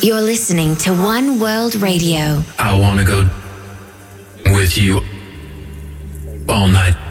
You're listening to One World Radio. I wanna go with you all night.